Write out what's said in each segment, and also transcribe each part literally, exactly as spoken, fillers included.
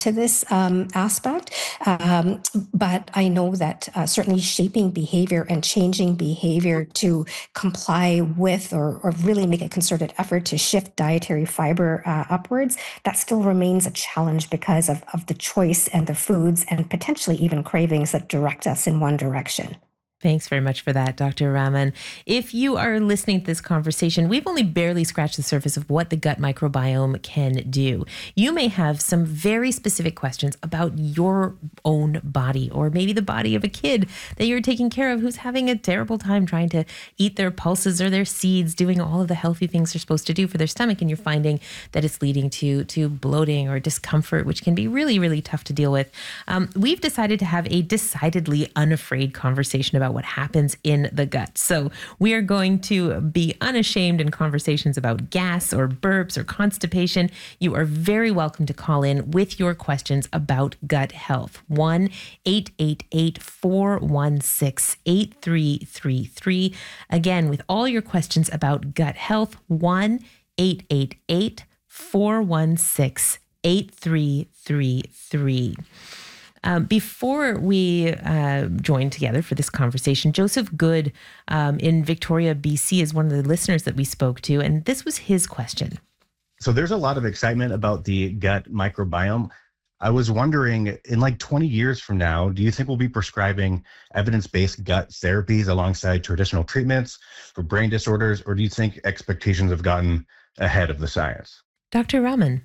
to this um, aspect, um, but I know that uh, certainly shaping behavior and changing behavior to comply with or, or really make a concerted effort to shift dietary fiber uh, upwards, that still remains a challenge because of, of the choice and the foods and potentially even cravings that direct us in one direction. Thanks very much for that, Doctor Raman. If you are listening to this conversation, we've only barely scratched the surface of what the gut microbiome can do. You may have some very specific questions about your own body, or maybe the body of a kid that you're taking care of who's having a terrible time trying to eat their pulses or their seeds, doing all of the healthy things they're supposed to do for their stomach, and you're finding that it's leading to, to bloating or discomfort, which can be really, really tough to deal with. Um, we've decided to have a decidedly unafraid conversation about what happens in the gut. So we are going to be unashamed in conversations about gas or burps or constipation. You are very welcome to call in with your questions about gut health. one eight eight eight, four one six, eight three three three. Again, with all your questions about gut health, one eight eight eight, four one six, eight three three three. Um, before we uh, joined together for this conversation, Joseph Good um, in Victoria, B C is one of the listeners that we spoke to, and this was his question. So there's a lot of excitement about the gut microbiome. I was wondering, in like twenty years from now, do you think we'll be prescribing evidence-based gut therapies alongside traditional treatments for brain disorders, or do you think expectations have gotten ahead of the science? Doctor Raman.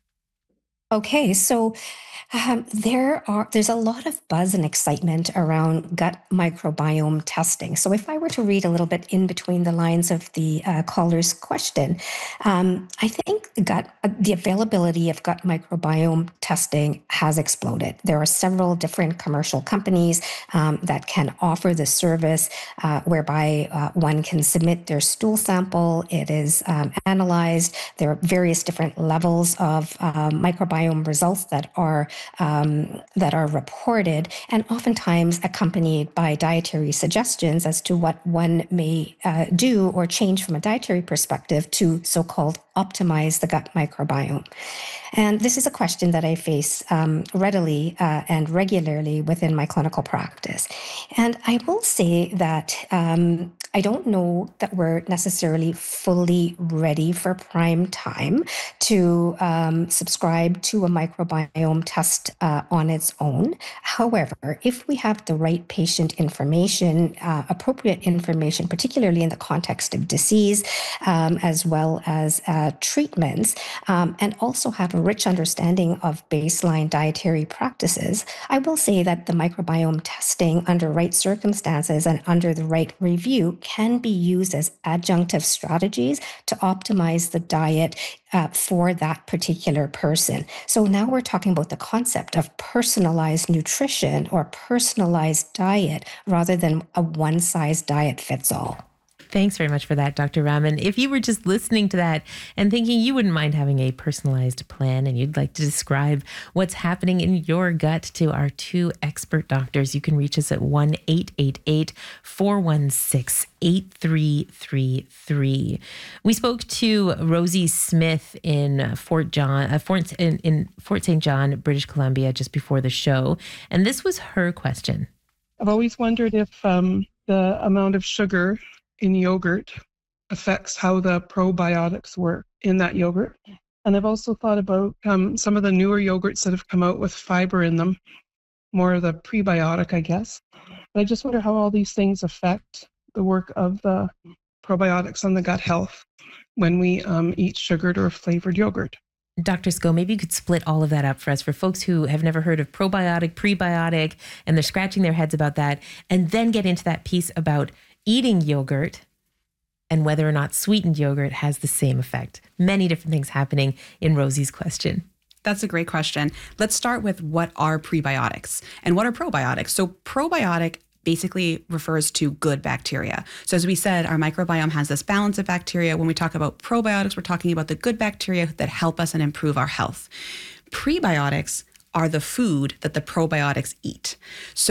Okay, so um, there are there's a lot of buzz and excitement around gut microbiome testing. So if I were to read a little bit in between the lines of the uh, caller's question, um, I think the gut uh, the availability of gut microbiome testing has exploded. There are several different commercial companies um, that can offer the service, uh, whereby uh, one can submit their stool sample. It is um, analyzed. There are various different levels of uh, microbiome results that are um, that are reported, and oftentimes accompanied by dietary suggestions as to what one may uh, do or change from a dietary perspective to so-called optimize the gut microbiome. And this is a question that I face um, readily uh, and regularly within my clinical practice. And I will say that um, I don't know that we're necessarily fully ready for prime time to um, subscribe to a microbiome test uh, on its own. However, if we have the right patient information, uh, appropriate information, particularly in the context of disease, um, as well as uh, treatments, um, and also have a rich understanding of baseline dietary practices, I will say that the microbiome testing under right circumstances and under the right review can be used as adjunctive strategies to optimize the diet uh, for that particular person. So now we're talking about the concept of personalized nutrition or personalized diet rather than a one-size diet fits all. Thanks very much for that, Doctor Raman. If you were just listening to that and thinking you wouldn't mind having a personalized plan and you'd like to describe what's happening in your gut to our two expert doctors, you can reach us at one eight eight eight, four one six, eight three three three. We spoke to Rosie Smith in Fort John, uh, Fort, in, in Fort Saint John, British Columbia, just before the show. And this was her question. I've always wondered if um, the amount of sugar in yogurt affects how the probiotics work in that yogurt. And I've also thought about um, some of the newer yogurts that have come out with fiber in them, more of the prebiotic, I guess. But I just wonder how all these things affect the work of the probiotics on the gut health when we um, eat sugared or flavored yogurt. Doctor Sco, maybe you could split all of that up for us for folks who have never heard of probiotic, prebiotic, and they're scratching their heads about that, and then get into that piece about eating yogurt and whether or not sweetened yogurt has the same effect. Many different things happening in Rosie's question. That's a great question. Let's start with what are prebiotics and what are probiotics. So probiotic basically refers to good bacteria. So as we said, our microbiome has this balance of bacteria. When we talk about probiotics, we're talking about the good bacteria that help us and improve our health. Prebiotics are the food that the probiotics eat. So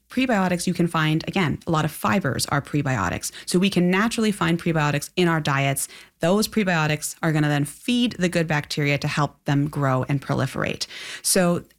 prebiotics you can find, again, a lot of fibers are prebiotics. So we can naturally find prebiotics in our diets. Those prebiotics are going to then feed the good bacteria to help them grow and proliferate. So